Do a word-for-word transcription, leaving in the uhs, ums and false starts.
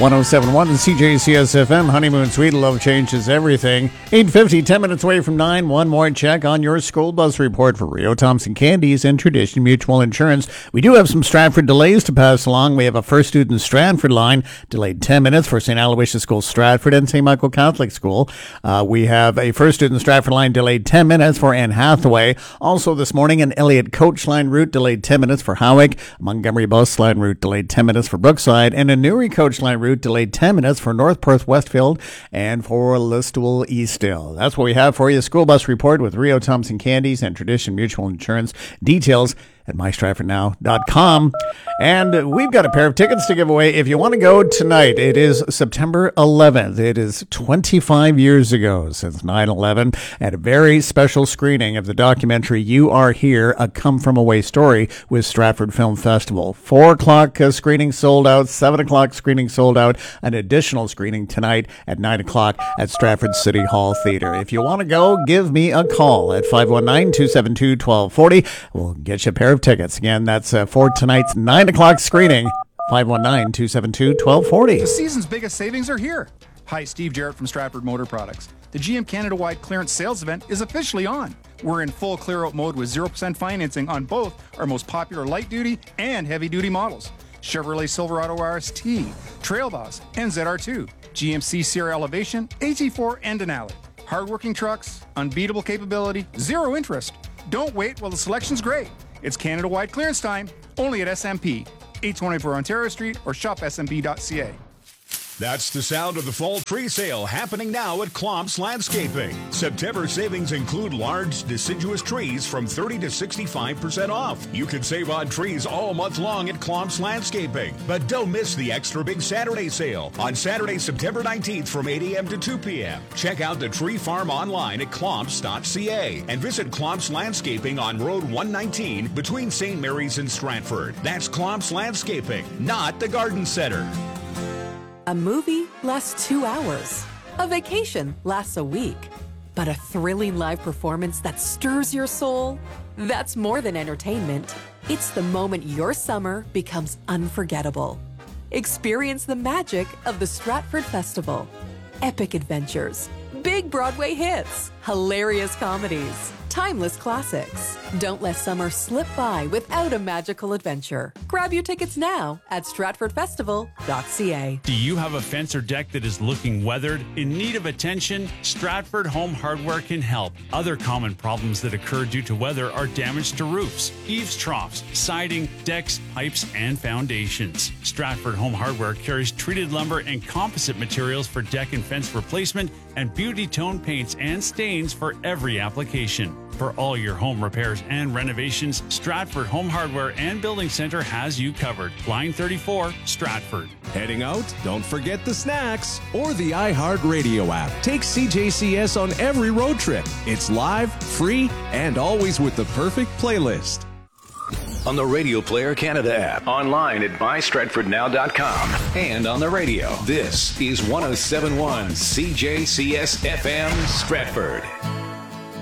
one oh seven point one and C J C S F M, Honeymoon Suite, love changes everything. eight fifty, ten minutes away from nine. One more check on your school bus report for Rio Thompson Candies and Tradition Mutual Insurance. We do have some Stratford delays to pass along. We have a First Student Stratford line delayed ten minutes for Saint Aloysius School Stratford and Saint Michael Catholic School. Uh, we have a First Student Stratford line delayed ten minutes for Anne Hathaway. Also this morning, an Elliott Coach line route delayed ten minutes for Howick. Montgomery Bus line route delayed ten minutes for Brookside, and a Newry Coach line route delayed ten minutes for North Perth Westfield and for Listowel Easthill. That's what we have for you. School bus report with Rio Thompson Candies and Tradition Mutual Insurance. Details at my stratford now dot com. And we've got a pair of tickets to give away if you want to go tonight. It is September eleventh. It is twenty-five years ago since nine eleven, at a very special screening of the documentary You Are Here, A Come From Away Story with Stratford Film Festival. Four o'clock uh, screening sold out, seven o'clock screening sold out, an additional screening tonight at nine o'clock at Stratford City Hall Theatre. If you want to go, give me a call at five one nine, two seven two, one two four zero. We'll get you a pair of tickets. Again, that's uh, for tonight's nine o'clock screening. five one nine, two seven two, one two four zero. The season's biggest savings are here. Hi, Steve Jarrett from Stratford Motor Products. The G M Canada-wide clearance sales event is officially on. We're in full clear-out mode with zero percent financing on both our most popular light-duty and heavy-duty models. Chevrolet Silverado R S T, Trail Boss, and Z R two. G M C Sierra Elevation, A T four, and Denali. Hardworking trucks, unbeatable capability, zero interest. Don't wait while the selection's great. It's Canada-wide clearance time, only at S M P, eight twenty-four Ontario Street, or shop s m p dot c a. That's the sound of the fall tree sale happening now at Clomps Landscaping. September savings include large deciduous trees from thirty to sixty-five percent off. You can save on trees all month long at Clomps Landscaping. But don't miss the extra big Saturday sale on Saturday, September nineteenth from eight a.m. to two p.m. Check out the tree farm online at clomps dot c a and visit Clomps Landscaping on Road one nineteen between Saint Mary's and Stratford. That's Clomps Landscaping, not the Garden Center. A movie lasts two hours. A vacation lasts a week. But a thrilling live performance that stirs your soul? That's more than entertainment. It's the moment your summer becomes unforgettable. Experience the magic of the Stratford Festival. Epic adventures, big Broadway hits, hilarious comedies, timeless classics. Don't let summer slip by without a magical adventure. Grab your tickets now at stratford festival dot c a. Do you have a fence or deck that is looking weathered, in need of attention? Stratford Home Hardware can help. Other common problems that occur due to weather are damage to roofs, eaves troughs, siding, decks, pipes, and foundations. Stratford Home Hardware carries treated lumber and composite materials for deck and fence replacement, and beauty tone paints and stains for every application. For all your home repairs and renovations, Stratford Home Hardware and Building Center has you covered. Line thirty-four, Stratford. Heading out? Don't forget the snacks or the iHeartRadio app. Take C J C S on every road trip. It's live, free, and always with the perfect playlist. On the Radio Player Canada app, online at my stratford now dot com, and on the radio. This is one oh seven point one C J C S F M Stratford.